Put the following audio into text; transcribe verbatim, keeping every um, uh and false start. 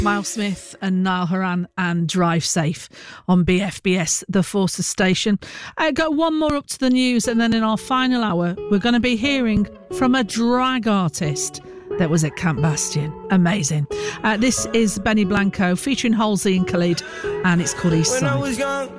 Miles Smith and Niall Horan and Drive Safe on B F B S, the Forces station. I got one more up to the news, and then in our final hour, we're going to be hearing from a drag artist that was at Camp Bastion. Amazing. Uh, this is Benny Blanco featuring Halsey and Khalid, and it's called East Side. When I was young,